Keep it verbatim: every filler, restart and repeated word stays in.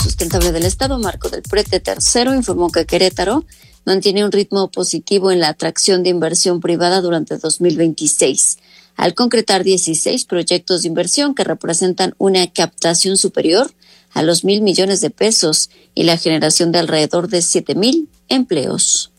Sustentable del Estado, Marco del Prete tercero, informó que Querétaro mantiene un ritmo positivo en la atracción de inversión privada durante dos mil veintiséis, al concretar dieciséis proyectos de inversión que representan una captación superior a los mil millones de pesos y la generación de alrededor de siete mil empleos.